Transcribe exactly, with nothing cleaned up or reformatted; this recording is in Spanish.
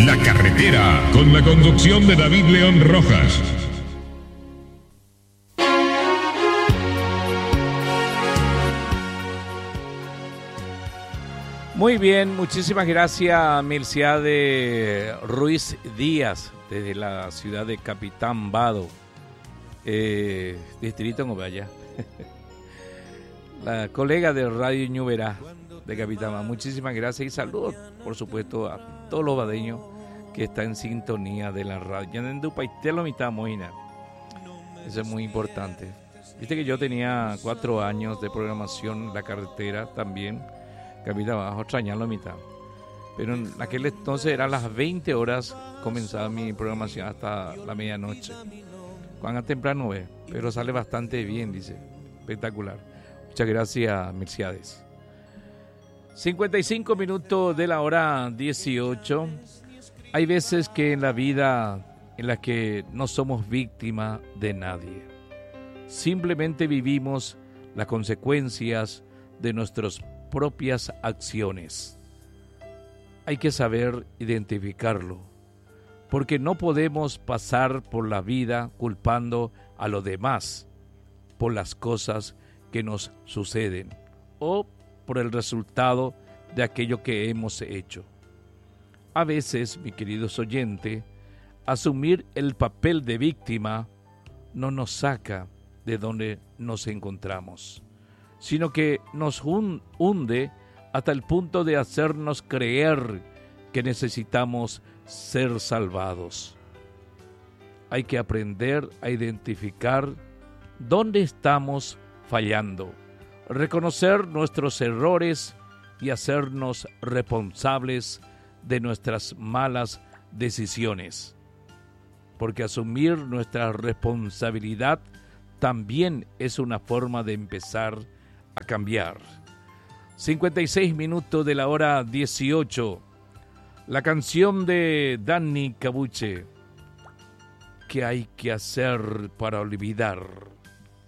La Carretera, con la conducción de David León Rojas. Muy bien, muchísimas gracias, Milciade Ruiz Díaz, desde la ciudad de Capitán Vado, eh, distrito en Ovalla. La colega de Radio Ñuberá de Capitán Vado. Muchísimas gracias y saludos, por supuesto, a todos los vadeños que están en sintonía de la radio. Eso es muy importante. Viste que yo tenía cuatro años de programación, La Carretera también. Capitán Bajo, extrañarlo a mitad. Pero en aquel entonces eran las veinte horas, comenzaba mi programación hasta la medianoche. Cuán temprano es, pero sale bastante bien, dice. Espectacular. Muchas gracias, Mercedes. cincuenta y cinco minutos de la hora dieciocho. Hay veces que en la vida en la que no somos víctimas de nadie. Simplemente vivimos las consecuencias de nuestros propias acciones. Hay que saber identificarlo, porque no podemos pasar por la vida culpando a los demás por las cosas que nos suceden o por el resultado de aquello que hemos hecho. A veces, mi queridos oyentes, asumir el papel de víctima no nos saca de donde nos encontramos, sino que nos hunde hasta el punto de hacernos creer que necesitamos ser salvados. Hay que aprender a identificar dónde estamos fallando, reconocer nuestros errores y hacernos responsables de nuestras malas decisiones, porque asumir nuestra responsabilidad también es una forma de empezar a cambiar. cincuenta y seis minutos de la hora dieciocho. La canción de Danny Cabuche. ¿Qué hay que hacer para olvidar?